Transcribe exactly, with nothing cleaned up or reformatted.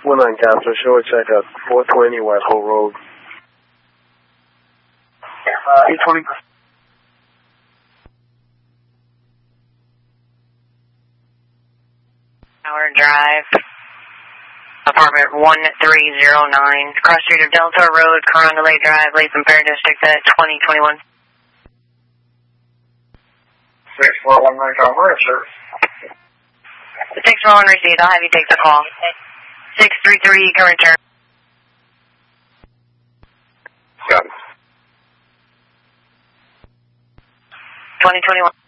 one nine Captain, show a check at four twenty West Hole Road. Uh, eight twenty. Tower Drive, apartment one three zero nine, cross street of Delta Road, Carondelet Drive, Latham Fair District at twenty twenty-one. six four one nine Tower, sir. six four one received, I'll have you take the call. six three three, you can return. Got it. twenty twenty-one.